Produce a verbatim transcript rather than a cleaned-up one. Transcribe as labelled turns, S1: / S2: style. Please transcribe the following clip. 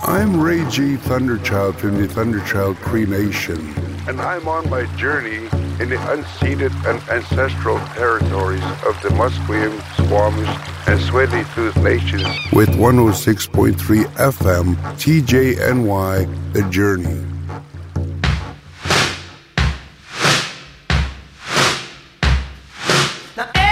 S1: I'm Ray G. Thunderchild from the Thunderchild Cree Nation, and I'm on my journey in the unceded and ancestral territories of the Musqueam, Squamish, and Tsleil-Waututh Nations with one oh six point three F M T J N Y, The Journey.
S2: Now